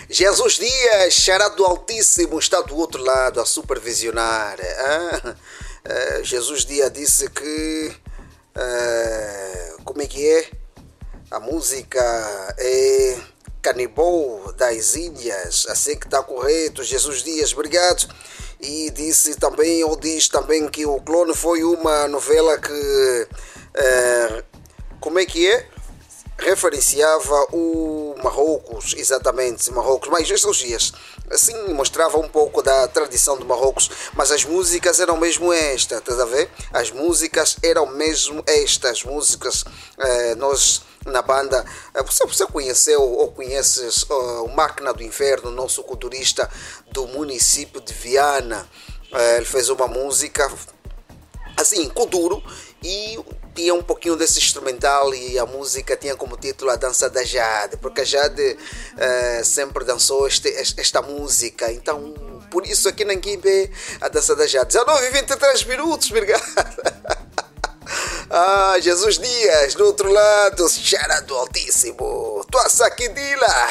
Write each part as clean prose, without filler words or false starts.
Jesus Dias, xará do Altíssimo, está do outro lado a supervisionar. Jesus Dias disse que. Como é que é? A música é Canibal das Ilhas, assim que está correto. Jesus Dias, obrigado. E disse também, ou diz também que o Clone foi uma novela que. Como é que é? Referenciava o Marrocos, exatamente, Marrocos, mas estes dias, assim, mostrava um pouco da tradição do Marrocos, mas as músicas eram mesmo estas, estás a ver? As músicas eram mesmo estas músicas, nós na banda, você conheceu ou conheces o Máquina do Inferno, nosso culturista do município de Viana, ele fez uma música, assim, Kuduro, e tinha um pouquinho desse instrumental e a música tinha como título A Dança da Jade, porque a Jade sempre dançou esta música, então por isso aqui na Guimbe A Dança da Jade. 19h23, obrigado. Jesus Dias, do outro lado, xará do Altíssimo, tua saquidila.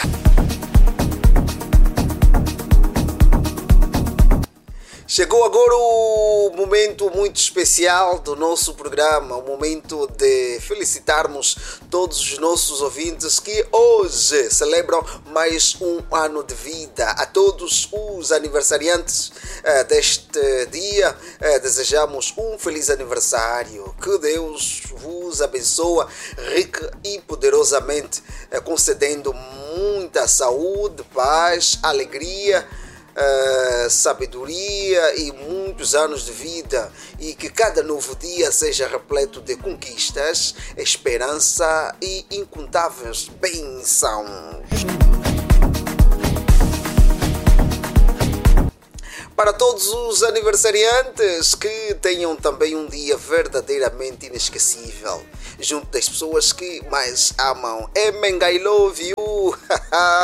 Chegou agora o momento muito especial do nosso programa, o momento de felicitarmos todos os nossos ouvintes que hoje celebram mais um ano de vida. A todos os aniversariantes deste dia, desejamos um feliz aniversário. Que Deus vos abençoe rica e poderosamente, concedendo muita saúde, paz, alegria, sabedoria e muitos anos de vida, e que cada novo dia seja repleto de conquistas, esperança e incontáveis bênçãos. Para todos os aniversariantes, que tenham também um dia verdadeiramente inesquecível junto das pessoas que mais amam. Amen, I love you.